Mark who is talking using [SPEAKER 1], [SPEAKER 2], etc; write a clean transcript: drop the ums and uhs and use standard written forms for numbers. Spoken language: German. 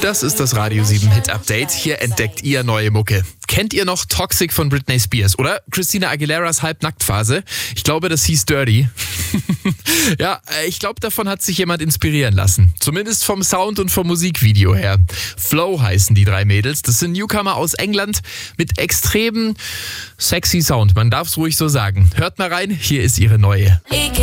[SPEAKER 1] Das ist das Radio 7 Hit Update. Hier entdeckt ihr neue Mucke. Kennt ihr noch Toxic von Britney Spears oder Christina Aguileras Halbnacktphase? Ich glaube, das hieß Dirty. Ja, ich glaube, davon hat sich jemand inspirieren lassen. Zumindest vom Sound und vom Musikvideo her. Flow heißen die drei Mädels. Das sind Newcomer aus England mit extrem sexy Sound. Man darf es ruhig so sagen. Hört mal rein, hier ist ihre neue.